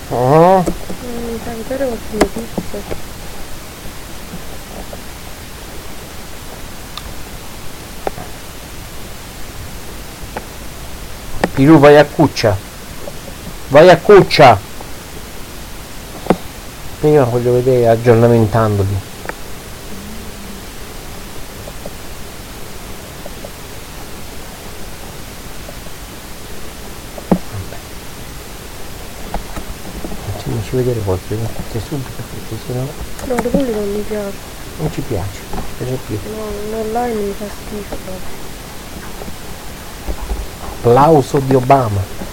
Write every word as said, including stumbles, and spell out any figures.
Oh. Mi fa vedere qualche notizia. Piru, vai a cuccia. Vai a cuccia. Io voglio vedere aggiornamentandoli. Facciamoci vedere qualche notizia subito perché sennò No, quelli non mi piace. non ci piace. Per esempio No, online mi fa schifo proprio. applauso di Obama.